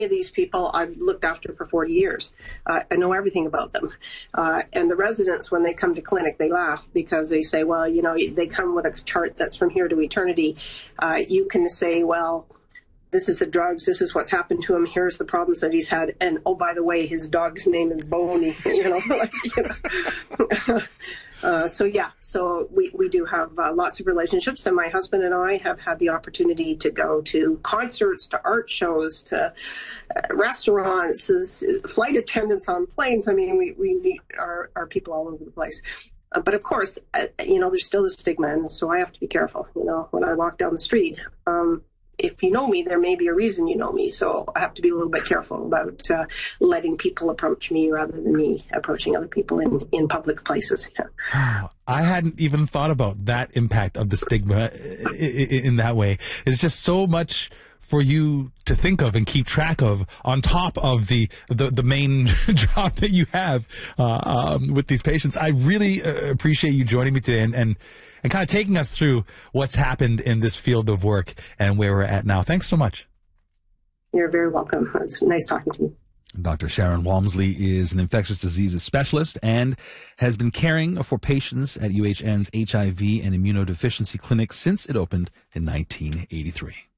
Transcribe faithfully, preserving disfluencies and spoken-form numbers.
of these people I've looked after for forty years. Uh, I know everything about them. Uh, and the residents, when they come to clinic, they laugh because they say, well, you know, they come with a chart that's from here to eternity. Uh, you can say, well, this is the drugs, this is what's happened to him, here's the problems that he's had, and oh, by the way, his dog's name is Boney, you know, like, you know. uh, so yeah, so we, we do have uh, lots of relationships, and my husband and I have had the opportunity to go to concerts, to art shows, to uh, restaurants, flight attendants on planes. I mean, we, we meet our, our people all over the place. Uh, but of course, uh, you know, there's still a stigma, and so I have to be careful, you know, when I walk down the street. Um, If you know me, there may be a reason you know me, so I have to be a little bit careful about uh, letting people approach me rather than me approaching other people in, in public places. Yeah. I hadn't even thought about that impact of the stigma in that way. It's just so much for you to think of and keep track of on top of the the, the main job that you have uh, um, with these patients. I really uh, appreciate you joining me today and, and and kind of taking us through what's happened in this field of work and where we're at now. Thanks so much. You're very welcome. It's nice talking to you. Doctor Sharon Walmsley is an infectious diseases specialist and has been caring for patients at U H N's H I V and immunodeficiency clinic since it opened in nineteen eighty-three.